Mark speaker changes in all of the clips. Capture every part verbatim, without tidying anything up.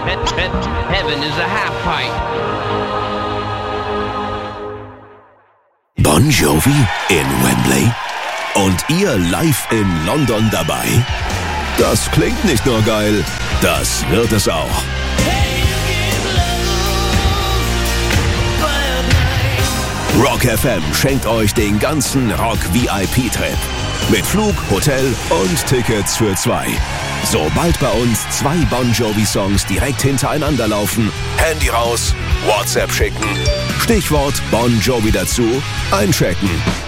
Speaker 1: Heaven is a half pipe.
Speaker 2: Bon Jovi in Wembley und ihr live in London dabei? Das klingt nicht nur geil, das wird es auch. Rock F M schenkt euch den ganzen Rock-V I P-Trip. Mit Flug, Hotel und Tickets für zwei. Sobald bei uns zwei Bon Jovi-Songs direkt hintereinander laufen, Handy raus, WhatsApp schicken, Stichwort Bon Jovi dazu, einchecken.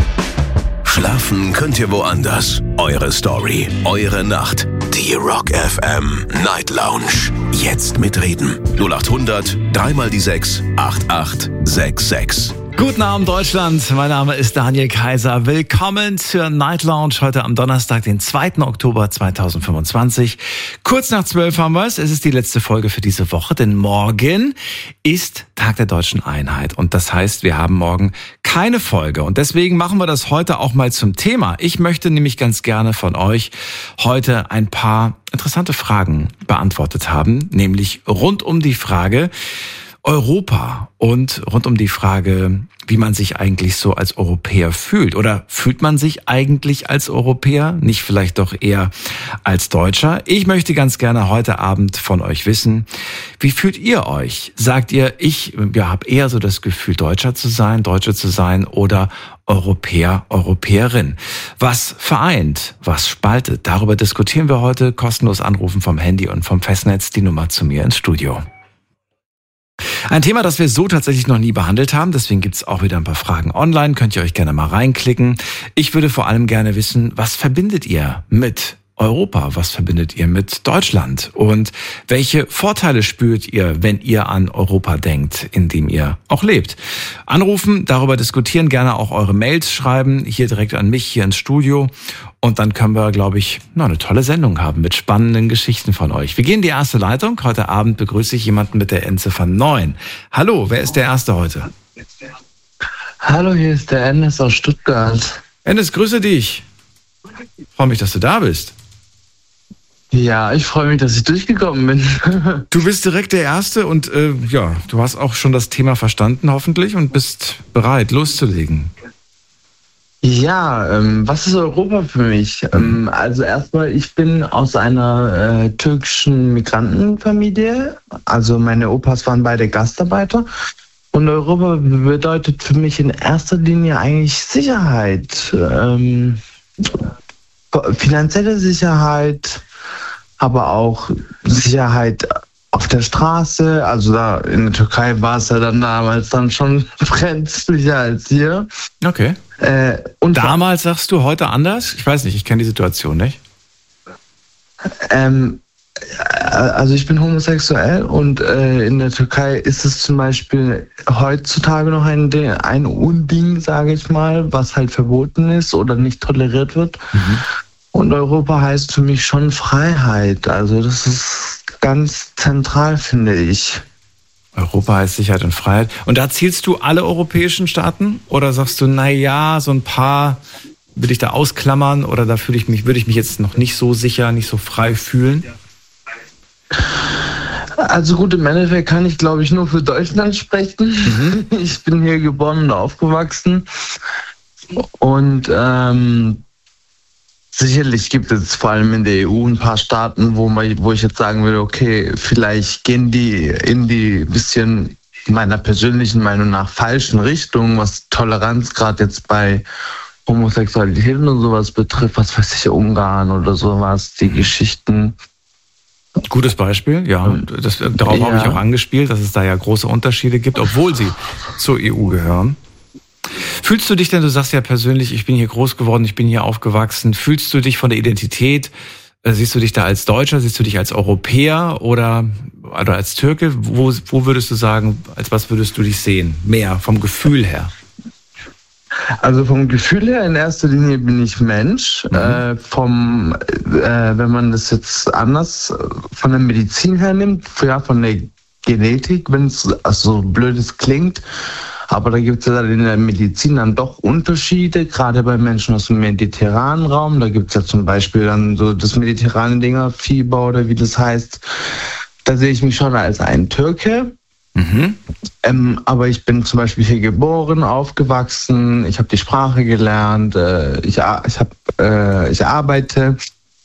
Speaker 2: Schlafen könnt ihr woanders. Eure Story, eure Nacht. Die Rock F M Night Lounge. Jetzt mitreden. null acht hundert, dreimal die sechs, acht acht sechs sechs.
Speaker 3: Guten Abend Deutschland, mein Name ist Daniel Kaiser. Willkommen zur Night Lounge heute am Donnerstag, den zweiten Oktober zweitausendfünfundzwanzig. Kurz nach zwölf haben wir es. Es ist die letzte Folge für diese Woche, denn morgen ist Tag der Deutschen Einheit. Und das heißt, wir haben morgen keine Folge. Und deswegen machen wir das heute auch mal zum Thema. Ich möchte nämlich ganz gerne von euch heute ein paar interessante Fragen beantwortet haben, nämlich rund um die Frage Europa und rund um die Frage, wie man sich eigentlich so als Europäer fühlt. Oder fühlt man sich eigentlich als Europäer, nicht vielleicht doch eher als Deutscher? Ich möchte ganz gerne heute Abend von euch wissen, wie fühlt ihr euch? Sagt ihr, ich ja, habe eher so das Gefühl, Deutscher zu sein, Deutsche zu sein oder Europäer, Europäerin? Was vereint, was spaltet? Darüber diskutieren wir heute. Kostenlos anrufen vom Handy und vom Festnetz, die Nummer zu mir ins Studio. Ein Thema, das wir so tatsächlich noch nie behandelt haben, deswegen gibt's auch wieder ein paar Fragen online, könnt ihr euch gerne mal reinklicken. Ich würde vor allem gerne wissen, was verbindet ihr mit Europa? Was verbindet ihr mit Deutschland? Und welche Vorteile spürt ihr, wenn ihr an Europa denkt, in dem ihr auch lebt? Anrufen, darüber diskutieren, gerne auch eure Mails schreiben, hier direkt an mich, hier ins Studio. Und dann können wir, glaube ich, noch eine tolle Sendung haben mit spannenden Geschichten von euch. Wir gehen in die erste Leitung. Heute Abend begrüße ich jemanden mit der Endziffer neun. Hallo, wer ist der Erste heute?
Speaker 4: Hallo, hier ist der Ennis aus Stuttgart.
Speaker 3: Ennis, grüße dich. Ich freue mich, dass du da bist.
Speaker 4: Ja, ich freue mich, dass ich durchgekommen bin.
Speaker 3: Du bist direkt der Erste und äh, ja, du hast auch schon das Thema verstanden hoffentlich und bist bereit, loszulegen.
Speaker 4: Ja, ähm, was ist Europa für mich? Ähm, also erstmal, ich bin aus einer äh, türkischen Migrantenfamilie. Also meine Opas waren beide Gastarbeiter. Und Europa bedeutet für mich in erster Linie eigentlich Sicherheit. Ähm, finanzielle Sicherheit, aber auch Sicherheit auf der Straße. Also da in der Türkei war es ja dann damals dann schon brenzlicher als hier.
Speaker 3: Okay.
Speaker 4: Äh, und
Speaker 3: damals sagst du, heute anders? Ich weiß nicht, ich kenne die Situation nicht.
Speaker 4: Ähm, also ich bin homosexuell und äh, in der Türkei ist es zum Beispiel heutzutage noch ein, ein Unding, sage ich mal, was halt verboten ist oder nicht toleriert wird. Mhm. Und Europa heißt für mich schon Freiheit. Also das ist ganz zentral, finde ich.
Speaker 3: Europa heißt Sicherheit und Freiheit. Und da zielst du alle europäischen Staaten? Oder sagst du, na ja, so ein paar will ich da ausklammern oder da fühle ich mich, würde ich mich jetzt noch nicht so sicher, nicht so frei fühlen?
Speaker 4: Also gut, im Endeffekt kann ich, glaube ich, nur für Deutschland sprechen. Mhm. Ich bin hier geboren und aufgewachsen. Und ähm, sicherlich gibt es vor allem in der E U ein paar Staaten, wo man, wo ich jetzt sagen würde, okay, vielleicht gehen die in die bisschen meiner persönlichen Meinung nach falschen Richtung, was Toleranz gerade jetzt bei Homosexualität und sowas betrifft, was weiß ich, Ungarn oder sowas, die Geschichten.
Speaker 3: Gutes Beispiel, ja. Das, darauf ja. habe ich auch angespielt, dass es da ja große Unterschiede gibt, obwohl sie zur E U gehören. Fühlst du dich denn, du sagst ja persönlich, ich bin hier groß geworden, ich bin hier aufgewachsen, fühlst du dich von der Identität, äh, siehst du dich da als Deutscher, siehst du dich als Europäer oder, oder als Türke? Wo, wo würdest du sagen, als was würdest du dich sehen? Mehr vom Gefühl her?
Speaker 4: Also vom Gefühl her in erster Linie bin ich Mensch. Mhm. Äh, vom, äh, wenn man das jetzt anders von der Medizin her nimmt, ja, von der Genetik, wenn es also so blöd es klingt, aber da gibt es ja in der Medizin dann doch Unterschiede, gerade bei Menschen aus dem mediterranen Raum. Da gibt es ja zum Beispiel dann so das mediterrane Dinger, Fieber oder wie das heißt. da sehe ich mich schon als einen Türke. Mhm. Ähm, aber ich bin zum Beispiel hier geboren, aufgewachsen, ich habe die Sprache gelernt, äh, ich, ich, hab, äh, ich arbeite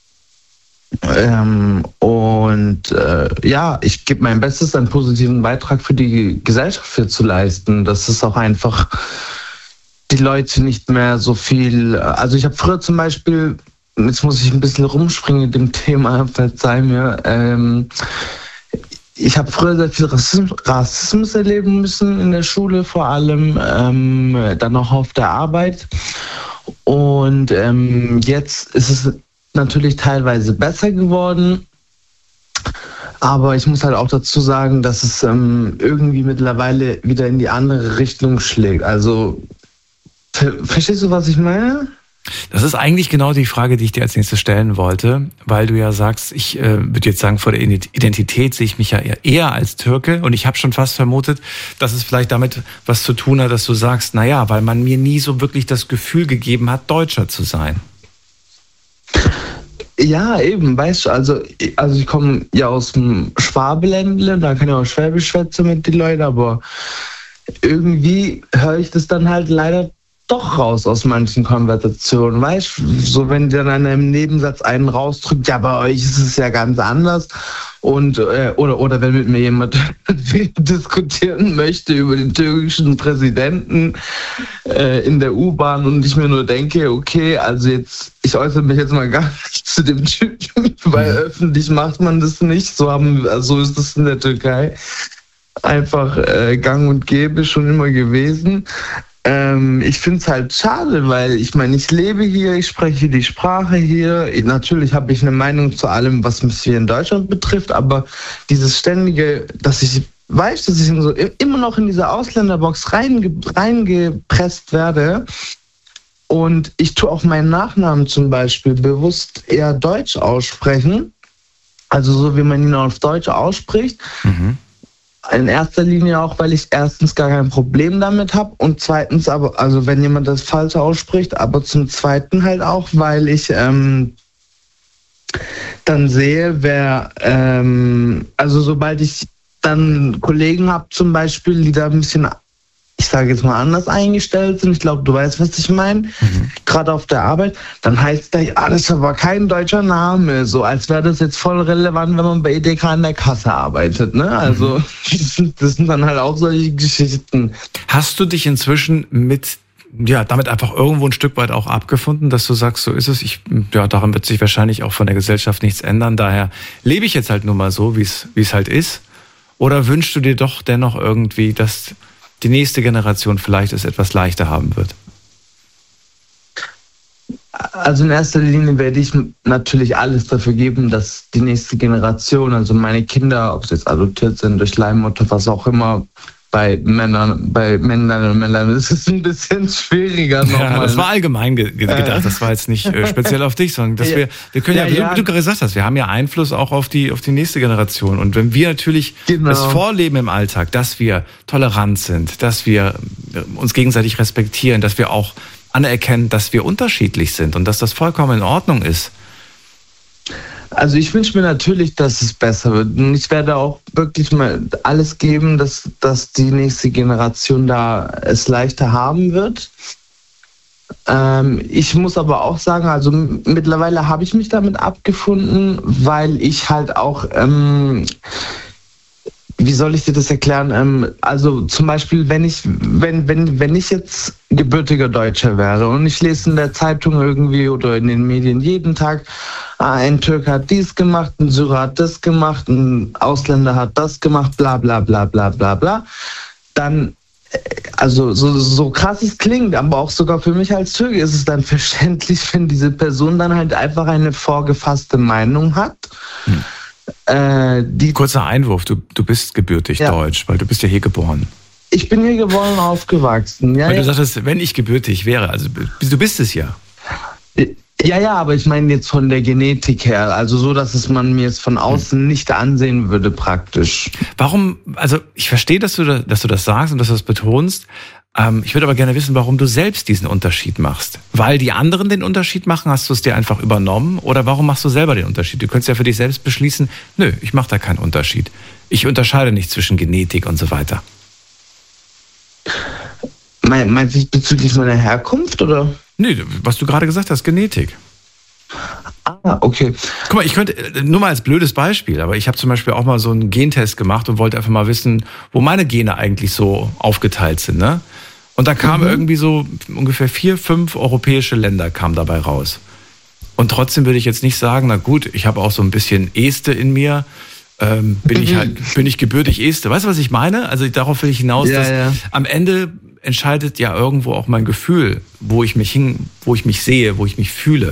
Speaker 4: ähm, und äh, ja, ich gebe mein Bestes, einen positiven Beitrag für die Gesellschaft hier zu leisten. Das ist auch einfach die Leute nicht mehr so viel, also ich habe früher zum Beispiel, jetzt muss ich ein bisschen rumspringen mit dem Thema, verzeih mir, ähm, ich habe früher sehr viel Rassismus, Rassismus erleben müssen in der Schule vor allem, ähm, dann auch auf der Arbeit und ähm, jetzt ist es natürlich teilweise besser geworden, aber ich muss halt auch dazu sagen, dass es ähm, irgendwie mittlerweile wieder in die andere Richtung schlägt, also verstehst du, was ich meine?
Speaker 3: Das ist eigentlich genau die Frage, die ich dir als nächstes stellen wollte, weil du ja sagst, ich äh, würde jetzt sagen, vor der Identität sehe ich mich ja eher, eher als Türke und ich habe schon fast vermutet, dass es vielleicht damit was zu tun hat, dass du sagst, naja, weil man mir nie so wirklich das Gefühl gegeben hat, Deutscher zu sein.
Speaker 4: Ja, eben, weißt du, also, also ich komme ja aus dem Schwabeländle, da kann ich auch Schwäbisch schwätzen mit den Leuten, aber irgendwie höre ich das dann halt leider doch raus aus manchen Konversationen, weißt du, so wenn der dann in einem Nebensatz einen rausdrückt, ja, bei euch ist es ja ganz anders und äh, oder oder wenn mit mir jemand diskutieren möchte über den türkischen Präsidenten äh, in der U-Bahn und ich mir nur denke, okay, also jetzt, ich äußere mich jetzt mal gar nicht zu dem Typen, weil öffentlich macht man das nicht, so haben, also so ist es in der Türkei einfach äh, gang und gäbe schon immer gewesen. Ähm, ich finde es halt schade, weil ich meine, ich lebe hier, ich spreche die Sprache hier. Natürlich habe ich eine Meinung zu allem, was mich hier in Deutschland betrifft, aber dieses ständige, dass ich weiß, dass ich so immer noch in diese Ausländerbox reinge, reingepresst werde und ich tue auch meinen Nachnamen zum Beispiel bewusst eher Deutsch aussprechen, also so wie man ihn auf Deutsch ausspricht. Mhm. In erster Linie auch, weil ich erstens gar kein Problem damit habe und zweitens aber, also wenn jemand das falsch ausspricht, aber zum Zweiten halt auch, weil ich ähm, dann sehe, wer, ähm, also sobald ich dann Kollegen habe zum Beispiel, die da ein bisschen, ich sage jetzt mal anders eingestellt sind, ich glaube, du weißt, was ich meine, mhm. gerade auf der Arbeit, dann heißt da, ah, das ist aber kein deutscher Name, so als wäre das jetzt voll relevant, wenn man bei E D K in der Kasse arbeitet, ne? Also mhm. das sind dann halt auch solche Geschichten.
Speaker 3: Hast du dich inzwischen mit, ja, damit einfach irgendwo ein Stück weit auch abgefunden, dass du sagst, so ist es, ich, ja, daran wird sich wahrscheinlich auch von der Gesellschaft nichts ändern, daher lebe ich jetzt halt nur mal so, wie es, wie es halt ist? Oder wünschst du dir doch dennoch irgendwie, dass die nächste Generation vielleicht es etwas leichter haben wird?
Speaker 4: Also in erster Linie werde ich natürlich alles dafür geben, dass die nächste Generation, also meine Kinder, ob sie jetzt adoptiert sind, durch Leihmutter, was auch immer, bei Männern, bei Männern und Männern ist es ein bisschen schwieriger nochmal.
Speaker 3: Ja, das war allgemein ge- gedacht, das war jetzt nicht äh, speziell auf dich, sondern dass ja, wir, wir können ja, ja, wie ja. du gerade gesagt hast, wir haben ja Einfluss auch auf die, auf die nächste Generation. Und wenn wir natürlich genau. das vorleben im Alltag, dass wir tolerant sind, dass wir uns gegenseitig respektieren, dass wir auch anerkennen, dass wir unterschiedlich sind und dass das vollkommen in Ordnung ist.
Speaker 4: Also ich wünsche mir natürlich, dass es besser wird. Und ich werde auch wirklich mal alles geben, dass, dass die nächste Generation da es leichter haben wird. Ähm, ich muss aber auch sagen, also mittlerweile habe ich mich damit abgefunden, weil ich halt auch, ähm, wie soll ich dir das erklären? Ähm, also zum Beispiel, wenn ich, wenn, wenn, wenn ich jetzt gebürtiger Deutscher wäre und ich lese in der Zeitung irgendwie oder in den Medien jeden Tag, ein Türke hat dies gemacht, ein Syrer hat das gemacht, ein Ausländer hat das gemacht, bla bla bla bla bla bla, dann, also so, so krass es klingt, aber auch sogar für mich als Türke ist es dann verständlich, wenn diese Person dann halt einfach eine vorgefasste Meinung hat. Hm. Äh, die
Speaker 3: Kurzer Einwurf, du, du bist gebürtig ja. deutsch, weil du bist ja hier geboren.
Speaker 4: Ich bin hier geboren und aufgewachsen. Ja,
Speaker 3: weil
Speaker 4: ja.
Speaker 3: du sagtest, wenn ich gebürtig wäre, also du bist es ja.
Speaker 4: Ja, ja, aber ich meine jetzt von der Genetik her, also so, dass es man mir jetzt von außen nicht ansehen würde praktisch.
Speaker 3: Warum, also ich verstehe, dass du, da, dass du das sagst und dass du das betonst. Ähm, ich würde aber gerne wissen, warum du selbst diesen Unterschied machst. Weil die anderen den Unterschied machen, hast du es dir einfach übernommen? Oder warum machst du selber den Unterschied? Du könntest ja für dich selbst beschließen, nö, ich mache da keinen Unterschied. Ich unterscheide nicht zwischen Genetik und so weiter.
Speaker 4: Meinst du bezüglich meiner Herkunft, oder?
Speaker 3: Nee, was du gerade gesagt hast, Genetik.
Speaker 4: Ah, okay.
Speaker 3: Guck mal, ich könnte, nur mal als blödes Beispiel, aber ich habe zum Beispiel auch mal so einen Gentest gemacht und wollte einfach mal wissen, wo meine Gene eigentlich so aufgeteilt sind, ne? Und da kamen mhm. irgendwie so ungefähr vier, fünf europäische Länder kamen dabei raus. Und trotzdem würde ich jetzt nicht sagen, na gut, ich habe auch so ein bisschen Este in mir, ähm, bin ich halt, bin ich gebürtig Este. Weißt du, was ich meine? Also darauf will ich hinaus,
Speaker 4: ja,
Speaker 3: dass
Speaker 4: ja.
Speaker 3: am Ende entscheidet ja irgendwo auch mein Gefühl, wo ich mich hin, wo ich mich sehe, wo ich mich fühle.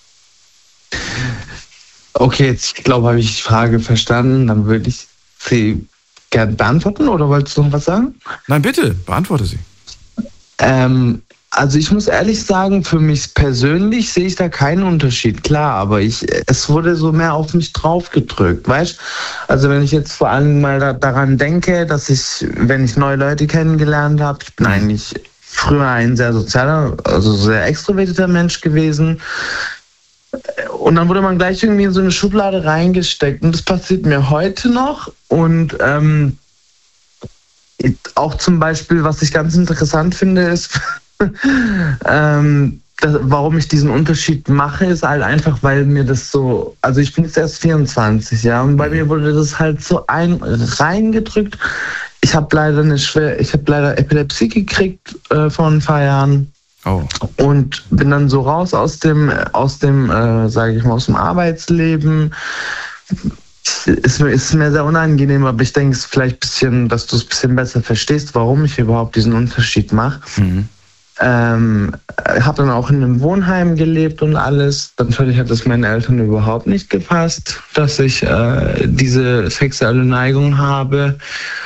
Speaker 4: Okay, jetzt, ich glaube, habe ich die Frage verstanden. Dann würde ich sie gerne beantworten, oder wolltest du noch was sagen?
Speaker 3: Nein, bitte, beantworte sie.
Speaker 4: Ähm, also ich muss ehrlich sagen, für mich persönlich sehe ich da keinen Unterschied. Klar, aber ich, es wurde so mehr auf mich drauf gedrückt, weißt? Also wenn ich jetzt vor allem mal da, daran denke, dass ich, wenn ich neue Leute kennengelernt habe, ich bin eigentlich früher ein sehr sozialer, also sehr extrovertierter Mensch gewesen. Und dann wurde man gleich irgendwie in so eine Schublade reingesteckt. Und das passiert mir heute noch. Und ähm, auch zum Beispiel, was ich ganz interessant finde, ist, ähm, das, warum ich diesen Unterschied mache, ist halt einfach, weil mir das so, also ich bin jetzt erst vierundzwanzig, ja, und bei mir wurde das halt so ein reingedrückt. Ich habe leider eine schwer, ich habe leider Epilepsie gekriegt äh, vor ein paar Jahren.
Speaker 3: Oh.
Speaker 4: Und bin dann so raus aus dem, aus dem, äh, sage ich mal, aus dem Arbeitsleben. Ist mir, ist mir sehr unangenehm, aber ich denke, es ist vielleicht ein bisschen, dass du es ein bisschen besser verstehst, warum ich überhaupt diesen Unterschied mache. Mhm. Ähm, habe dann auch in einem Wohnheim gelebt und alles. Natürlich hat es meinen Eltern überhaupt nicht gepasst, dass ich äh, diese sexuelle Neigung habe.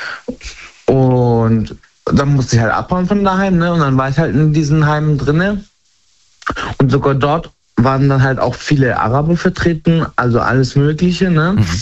Speaker 4: Und dann musste ich halt abhauen von daheim, ne? Und dann war ich halt in diesen Heimen drinne. Und sogar dort waren dann halt auch viele Araber vertreten, also alles Mögliche, ne? Mhm.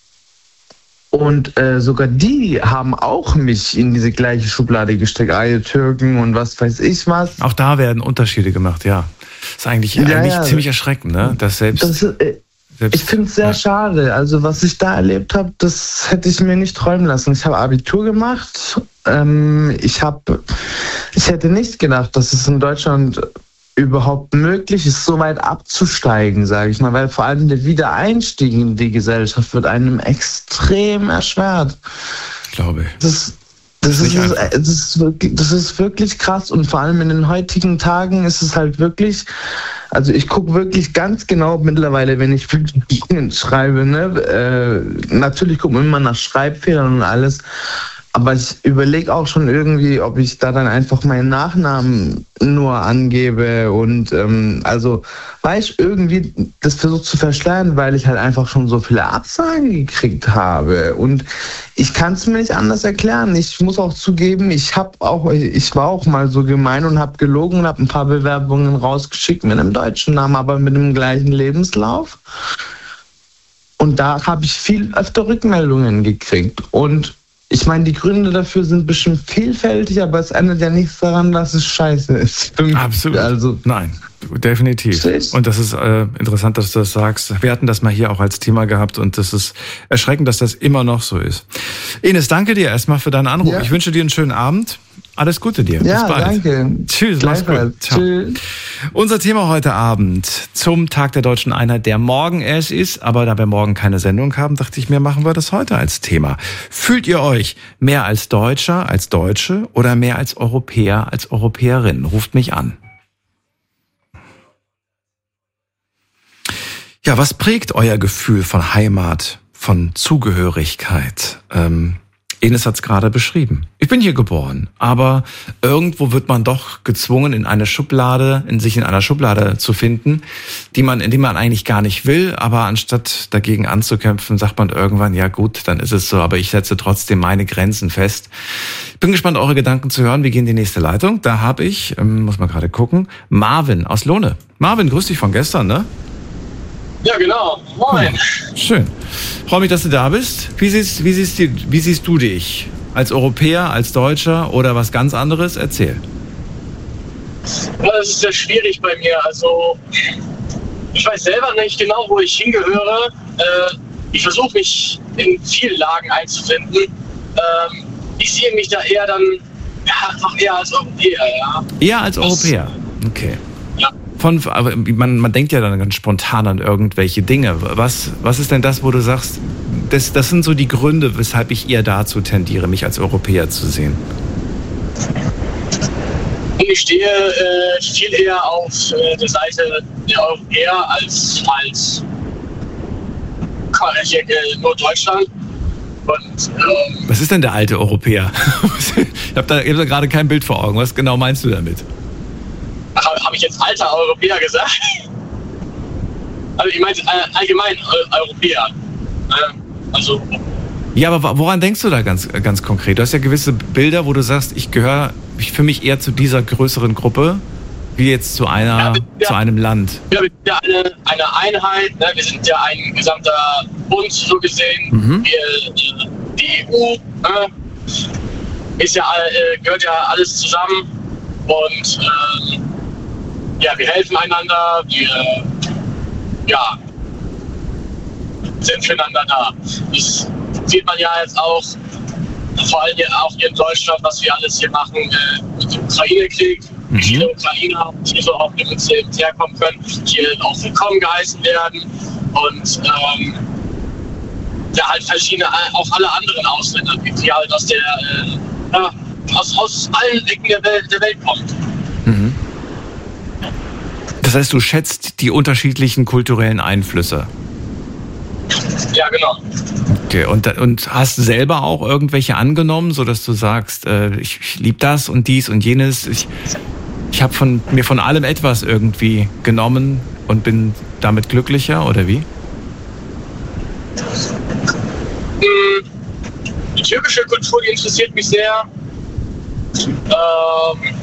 Speaker 4: Und äh, sogar die haben auch mich in diese gleiche Schublade gesteckt, Eier Türken und was weiß ich was.
Speaker 3: Auch da werden Unterschiede gemacht, ja. Das ist eigentlich, ja, eigentlich ja. ziemlich erschreckend, ne? Das selbst.
Speaker 4: Das ist, äh, Selbst, ich finde es sehr ja. schade. Also was ich da erlebt habe, das hätte ich mir nicht träumen lassen. Ich habe Abitur gemacht. Ähm, ich habe, ich hätte nicht gedacht, dass es in Deutschland überhaupt möglich ist, so weit abzusteigen, sage ich mal, weil vor allem der Wiedereinstieg in die Gesellschaft wird einem extrem erschwert.
Speaker 3: Ich glaube.
Speaker 4: Das, das, das, ist, das, ist wirklich, das ist wirklich krass und vor allem in den heutigen Tagen ist es halt wirklich. Also ich gucke wirklich ganz genau mittlerweile, wenn ich schreibe, ne? Äh, natürlich gucke ich immer nach Schreibfehlern und alles, aber ich überlege auch schon irgendwie, ob ich da dann einfach meinen Nachnamen nur angebe und ähm, also, weil ich irgendwie das versuche zu verschleiern, weil ich halt einfach schon so viele Absagen gekriegt habe und ich kann es mir nicht anders erklären. Ich muss auch zugeben, ich habe auch, ich war auch mal so gemein und habe gelogen und habe ein paar Bewerbungen rausgeschickt mit einem deutschen Namen, aber mit dem gleichen Lebenslauf. Und da habe ich viel öfter Rückmeldungen gekriegt und ich meine, die Gründe dafür sind bestimmt vielfältig, aber es ändert ja nichts daran, dass es scheiße ist.
Speaker 3: Absolut. Also, nein, definitiv. Und das ist äh, interessant, dass du das sagst. Wir hatten das mal hier auch als Thema gehabt und das ist erschreckend, dass das immer noch so ist. Ines, danke dir erstmal für deinen Anruf. Ja. Ich wünsche dir einen schönen Abend. Alles Gute dir.
Speaker 4: Ja,
Speaker 3: bis bald.
Speaker 4: Danke.
Speaker 3: Tschüss, mach's gut. Ciao. Tschüss. Unser Thema heute Abend zum Tag der Deutschen Einheit, der morgen erst ist, aber da wir morgen keine Sendung haben, dachte ich mir, machen wir das heute als Thema. Fühlt ihr euch mehr als Deutscher, als Deutsche oder mehr als Europäer, als Europäerin? Ruft mich an. Ja, was prägt euer Gefühl von Heimat, von Zugehörigkeit? Ähm, Ines hat es gerade beschrieben. Ich bin hier geboren, aber irgendwo wird man doch gezwungen, in eine Schublade, in sich in einer Schublade zu finden, die man, in die man eigentlich gar nicht will, aber anstatt dagegen anzukämpfen, sagt man irgendwann, ja gut, dann ist es so, aber ich setze trotzdem meine Grenzen fest. Ich bin gespannt, eure Gedanken zu hören. Wir gehen in die nächste Leitung. Da habe ich, ähm, muss man gerade gucken, Marvin aus Lohne. Marvin, grüß dich von gestern, ne?
Speaker 1: Ja, genau. Moin.
Speaker 3: Schön. Freue mich, dass du da bist. Wie siehst, wie siehst, wie siehst du dich? Als Europäer, als Deutscher oder was ganz anderes? Erzähl.
Speaker 1: Ja, das ist sehr schwierig bei mir. Also, ich weiß selber nicht genau, wo ich hingehöre. Äh, ich versuche mich in vielen Lagen einzufinden. Ähm, ich sehe mich da eher dann, ja, noch eher als Europäer, ja.
Speaker 3: Eher als Europäer? Okay.
Speaker 1: Ja.
Speaker 3: Von, aber man, man denkt ja dann ganz spontan an irgendwelche Dinge. Was, was ist denn das, wo du sagst, das, das sind so die Gründe, weshalb ich eher dazu tendiere, mich als Europäer zu sehen?
Speaker 1: Ich stehe äh, viel eher auf äh, der Seite der Europäer als, als ich denke, nur Deutschland. Und, ähm,
Speaker 3: was ist denn der alte Europäer? Ich habe da, hab da gerade kein Bild vor Augen. Was genau meinst du damit?
Speaker 1: Habe ich jetzt alter Europäer gesagt? Also ich meine äh, allgemein äh, Europäer. Äh, also.
Speaker 3: Ja, aber woran denkst du da ganz, ganz konkret? Du hast ja gewisse Bilder, wo du sagst, ich gehöre für mich eher zu dieser größeren Gruppe, wie jetzt zu einer, ja, zu einem Land.
Speaker 1: Ja, wir sind ja eine, eine Einheit, ne? Wir sind ja ein gesamter Bund, so gesehen.
Speaker 3: Mhm.
Speaker 1: Wir, die E U ne? ist ja, äh, gehört ja alles zusammen. Und ähm, ja, wir helfen einander, wir ja, sind füreinander da. Das sieht man ja jetzt auch, vor allem auch hier in Deutschland, was wir alles hier machen äh, mit dem Ukraine-Krieg. Mhm. Viele Ukrainer hier so auch mit herkommen können, hier auch willkommen geheißen werden. Und ähm, ja, halt verschiedene, auch alle anderen Ausländer, die halt aus der äh, ja, aus, aus allen Ecken der Welt, der Welt kommen.
Speaker 3: Mhm. Das heißt, du schätzt die unterschiedlichen kulturellen Einflüsse.
Speaker 1: Ja, genau.
Speaker 3: Okay, und, und hast selber auch irgendwelche angenommen, sodass du sagst, äh, ich, ich liebe das und dies und jenes. Ich, ich habe von, mir von allem etwas irgendwie genommen und bin damit glücklicher, oder wie?
Speaker 1: Die türkische Kultur, die interessiert mich sehr. Ähm,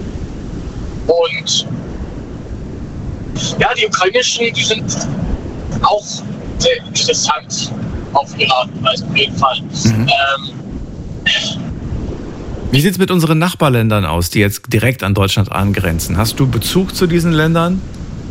Speaker 1: und ja, die ukrainischen, die sind auch sehr interessant auf ihre Art und Weise, auf jeden Fall. Mhm. Ähm,
Speaker 3: Wie sieht es mit unseren Nachbarländern aus, die jetzt direkt an Deutschland angrenzen? Hast du Bezug zu diesen Ländern?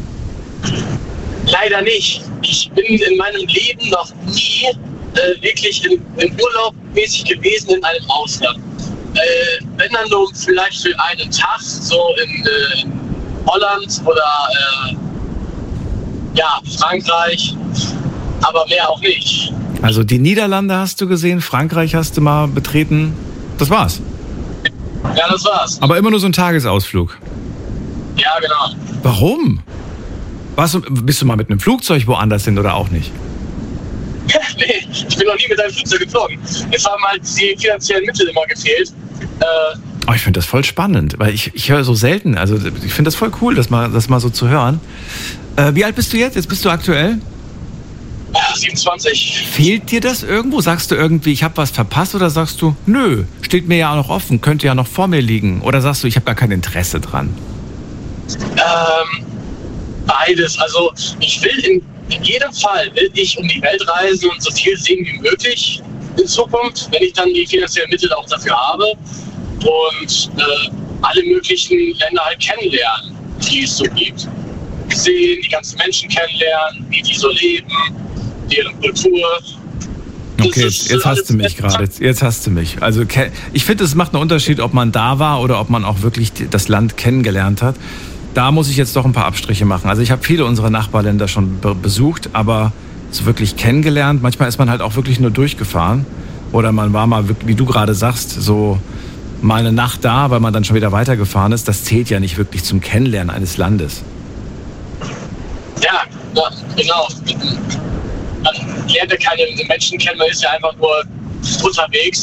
Speaker 1: Leider nicht. Ich bin in meinem Leben noch nie äh, wirklich in, in Urlaub mäßig gewesen in einem Ausland. Äh, wenn dann nur vielleicht für einen Tag, so in, äh, in Holland oder äh, ja, Frankreich, aber mehr auch nicht.
Speaker 3: Also die Niederlande hast du gesehen, Frankreich hast du mal betreten, das war's?
Speaker 1: Ja, das war's.
Speaker 3: Aber immer nur so ein Tagesausflug?
Speaker 1: Ja, genau.
Speaker 3: Warum? Warst du, bist du mal mit einem Flugzeug woanders hin oder auch nicht?
Speaker 1: Nee, ich bin noch nie mit einem Flugzeug geflogen. Es haben halt die finanziellen Mittel immer gefehlt. Äh,
Speaker 3: oh, ich finde das voll spannend, weil ich, ich höre so selten, also ich finde das voll cool, das mal, das mal so zu hören. Äh, wie alt bist du jetzt? Jetzt bist du aktuell?
Speaker 1: siebenundzwanzig.
Speaker 3: Fehlt dir das irgendwo? Sagst du irgendwie, ich habe was verpasst, oder sagst du, nö, steht mir ja auch noch offen, könnte ja noch vor mir liegen? Oder sagst du, ich habe gar kein Interesse dran?
Speaker 1: Ähm, beides. Also ich will in, in jedem Fall, will ich um die Welt reisen und so viel sehen wie möglich in Zukunft, wenn ich dann die finanziellen Mittel auch dafür habe. Und äh, alle möglichen Länder halt kennenlernen, die es so gibt. Sehen, die ganzen Menschen kennenlernen, wie die so leben, deren Kultur.
Speaker 3: Okay, jetzt, jetzt hast du mich gerade. Jetzt hast du mich. Also ich finde, es macht einen Unterschied, ob man da war oder ob man auch wirklich das Land kennengelernt hat. Da muss ich jetzt doch ein paar Abstriche machen. Also ich habe viele unserer Nachbarländer schon be- besucht, aber so wirklich kennengelernt. Manchmal ist man halt auch wirklich nur durchgefahren. Oder man war mal, wie du gerade sagst, so mal eine Nacht da, weil man dann schon wieder weitergefahren ist. Das zählt ja nicht wirklich zum Kennenlernen eines Landes.
Speaker 1: Ja, ja, genau. Man lernt ja keine Menschen kennen, man ist ja einfach nur unterwegs.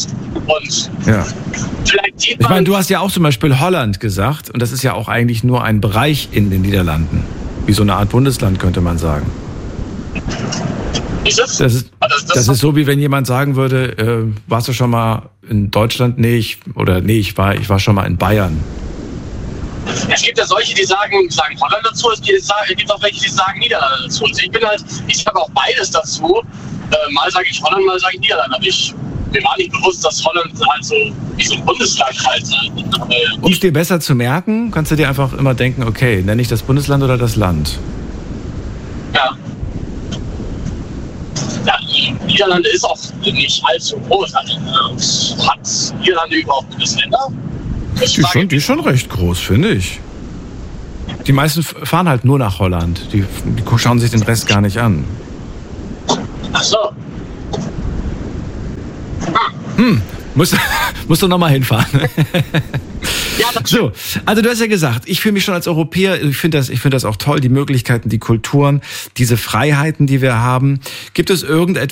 Speaker 1: Und
Speaker 3: ja.
Speaker 1: vielleicht sieht man...
Speaker 3: Ich meine, du hast ja auch zum Beispiel Holland gesagt und das ist ja auch eigentlich nur ein Bereich in den Niederlanden. Wie so eine Art Bundesland, könnte man sagen.
Speaker 1: Ist es?
Speaker 3: Das ist,
Speaker 1: das, das,
Speaker 3: das ist so, wie wenn jemand sagen würde, äh, warst du schon mal in Deutschland? Nee, ich, oder nee, ich war, ich war schon mal in Bayern.
Speaker 1: Es gibt ja solche, die sagen, sagen Holland dazu, es gibt auch welche, die sagen Niederlande dazu. Also ich bin halt, ich sage auch beides dazu. Äh, mal sage ich Holland, mal sage ich Niederlande. Aber ich, mir war nicht bewusst, dass Holland halt so wie so ein Bundesland halt sein. Äh,
Speaker 3: um es dir besser zu merken, kannst du dir einfach immer denken, okay, nenne ich das Bundesland oder das Land?
Speaker 1: Ja. Ja, Niederlande ist auch nicht allzu groß. Also, hat Niederlande überhaupt Bundesländer?
Speaker 3: Die ist schon, die ist schon recht groß, finde ich. Die meisten fahren halt nur nach Holland. Die, die schauen sich den Rest gar nicht an.
Speaker 1: Ach so.
Speaker 3: Hm, musst, musst du nochmal hinfahren.
Speaker 1: Ja, das
Speaker 3: so, also du hast ja gesagt, ich fühle mich schon als Europäer, ich finde das, ich finde das auch toll, die Möglichkeiten, die Kulturen, diese Freiheiten, die wir haben. Gibt es irgendetwas,